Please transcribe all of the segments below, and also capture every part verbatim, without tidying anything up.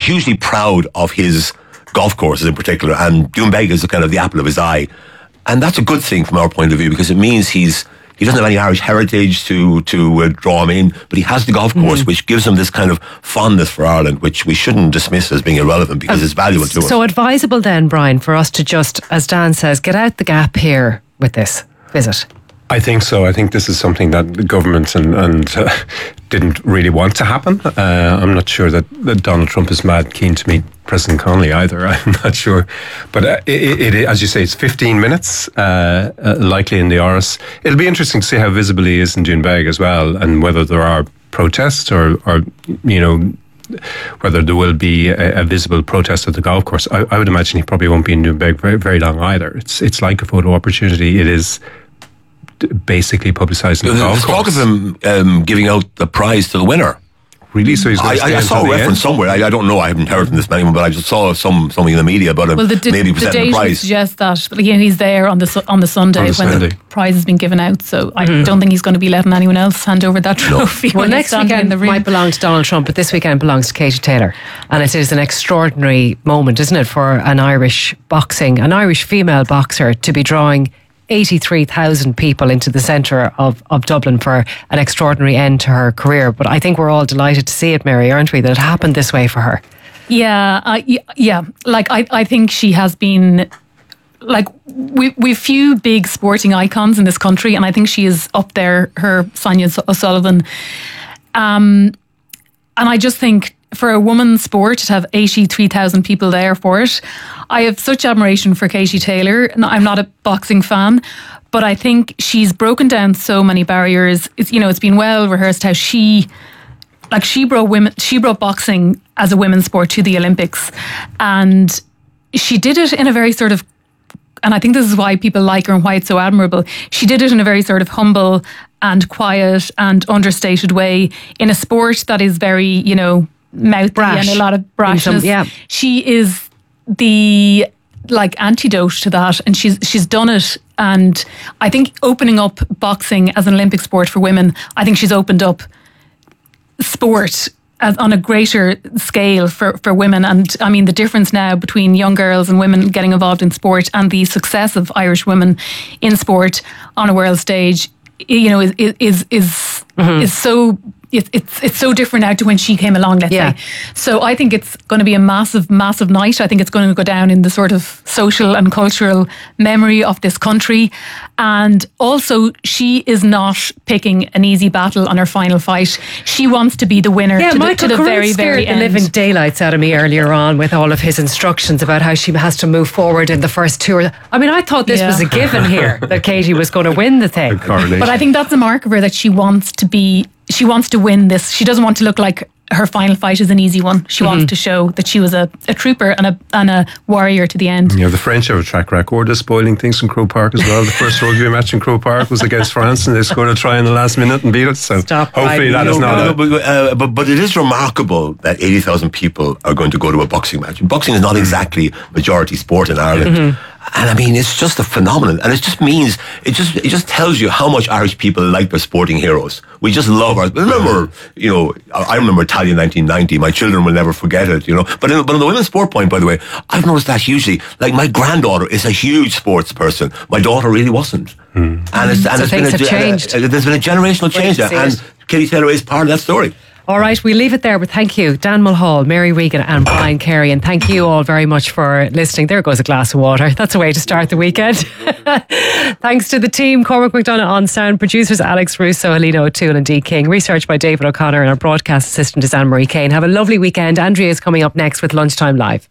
hugely proud of his golf courses in particular, and Doonbeg is the kind of the apple of his eye. And that's a good thing from our point of view, because it means he's he doesn't have any Irish heritage to to uh, draw him in, but he has the golf course, mm. which gives him this kind of fondness for Ireland, which we shouldn't dismiss as being irrelevant, because uh, it's valuable to so us. So advisable then, Brian, for us to just, as Dan says, get out the gap here with this visit? I think so. I think this is something that the government and, and uh, didn't really want to happen. Uh, I'm not sure that, that Donald Trump is mad keen to meet President Connolly either. I'm not sure. But uh, it, it, as you say, it's fifteen minutes, uh, uh, likely in the Áras. It'll be interesting to see how visible he is in Doonbeg as well, and whether there are protests or, or you know, whether there will be a, a visible protest at the golf course. I, I would imagine he probably won't be in Doonbeg very, very long either. It's, it's like a photo opportunity. It is basically publicising the golf course. Talk of him um, giving out the prize to the winner. Really? So he's going to I, I saw a reference end? somewhere. I, I don't know. I haven't heard from this many, but I just saw some something in the media about him. Well, the, d- maybe the presenting date the prize. would suggest that again he's there on the su- on the Sunday on the when Sunday. the prize has been given out. So I mm. don't think he's going to be letting anyone else hand over that trophy. No. Well, next weekend might belong to Donald Trump, but this weekend belongs to Katie Taylor, and it is an extraordinary moment, isn't it, for an Irish boxing, an Irish female boxer to be drawing eighty-three thousand people into the centre of, of Dublin for an extraordinary end to her career. But I think we're all delighted to see it, Mary, aren't we, that it happened this way for her? Yeah, uh, yeah. Like, I, I think she has been... Like, we, we've few big sporting icons in this country, and I think she is up there, her Sonia O'Sullivan. Um, and I just think for a woman's sport to have eighty-three thousand people there for it, I have such admiration for Katie Taylor. I'm not a boxing fan, but I think she's broken down so many barriers. It's, you know, it's been well rehearsed how she, like she brought women, she brought boxing as a women's sport to the Olympics, and she did it in a very sort of, and I think this is why people like her and why it's so admirable. She did it in a very sort of humble and quiet and understated way in a sport that is very, you know, mouthy Brash. and a lot of brashness. Some, yeah. She is the like antidote to that, and she's she's done it. And I think opening up boxing as an Olympic sport for women, I think she's opened up sport as on a greater scale for, for women. And I mean, the difference now between young girls and women getting involved in sport and the success of Irish women in sport on a world stage, you know, is is is, mm-hmm. is so It's, it's it's so different now to when she came along, let's yeah. say. So I think it's going to be a massive, massive night. I think it's going to go down in the sort of social and cultural memory of this country. And also, she is not picking an easy battle on her final fight. She wants to be the winner yeah, to, Michael the, to the Corrin very, very the end. living daylights out of me earlier on with all of his instructions about how she has to move forward in the first two. I mean, I thought this yeah. was a given here, that Katie was going to win the thing. But I think that's a mark of her, that she wants to be She wants to win this. She doesn't want to look like her final fight is an easy one. She mm-hmm. wants to show that she was a, a trooper and a and a warrior to the end. Yeah, the French have a track record of spoiling things in Croke Park as well. The first rugby match in Croke Park was against France, and they scored a try in the last minute and beat it. So Stop hopefully that no, is not no, a... but, uh, but, but it is remarkable that eighty thousand people are going to go to a boxing match. Boxing is not exactly majority sport in Ireland. Mm-hmm. And I mean, it's just a phenomenon, and it just means it just it just tells you how much Irish people like their sporting heroes. We just love our. Remember, you know, I remember Italia nineteen ninety. My children will never forget it. You know, but in, but on the women's sport point, by the way, I've noticed that hugely. Like my granddaughter is a huge sports person. My daughter really wasn't, mm. and it's and so it's things been a, have changed. A, a, there's been a generational change there, and it. Katie Taylor is part of that story. All right, we leave it there, but thank you, Dan Mulhall, Mary Regan and Brian Carey, and thank you all very much for listening. There goes a glass of water. That's a way to start the weekend. Thanks to the team, Cormac McDonagh on sound, producers Alex Russo, Helena O'Toole and Dee King, research by David O'Connor, and our broadcast assistant is Anne-Marie Kane. Have a lovely weekend. Andrea is coming up next with Lunchtime Live.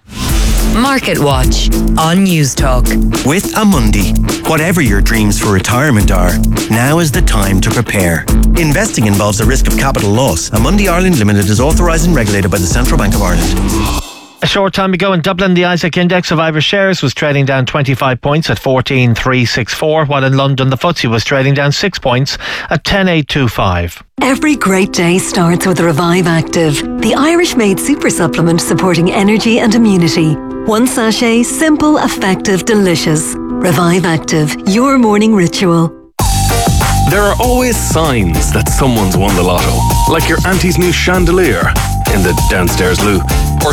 Market Watch on News Talk. With Amundi, whatever your dreams for retirement are, now is the time to prepare. Investing involves a risk of capital loss. Amundi Ireland Limited is authorised and regulated by the Central Bank of Ireland. A short time ago in Dublin, the Isaac Index of Irish shares was trading down twenty-five points at fourteen three sixty-four, while in London the F T S E was trading down six points at ten eight twenty-five. Every great day starts with Revive Active, the Irish-made super supplement supporting energy and immunity. One sachet, simple, effective, delicious. Revive Active, your morning ritual. There are always signs that someone's won the lotto, like your auntie's new chandelier in the downstairs loo.